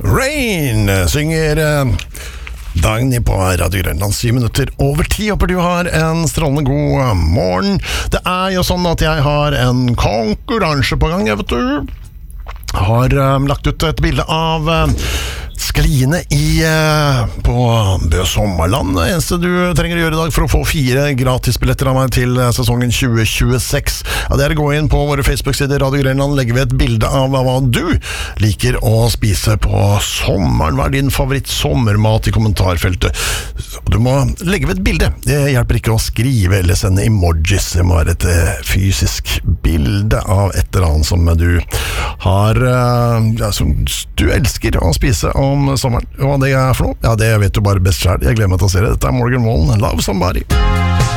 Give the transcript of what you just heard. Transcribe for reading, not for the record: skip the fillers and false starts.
Rain synger Dagny på Radio Grønland 7 minutter over 10. Håper du har en strålende god morgen. Det jo sånn at jeg har en konkurranse på gang, jeg vet du. Har lagt ut et bilde av skliene på Bø Sommerland. Det eneste du trenger å gjøre i dag for å få 4 gratisbilletter av meg til sesongen 2026, det å gå inn på våre Facebook-sider Radio Grønland, legge ved et bilde av hva du liker å spise på sommeren. Hva din favoritt sommermat i kommentarfeltet? Du må legge ved et bilde. Det hjelper ikke å skrive eller sende emojis. Det må være et fysisk bilde av et eller annet som du har, som du elsker å spise om sommeren. Hva det for noe? Ja, det vet du bare best selv. Jeg gleder meg til å se det. Dette Morgan Wallen, Love Somebody.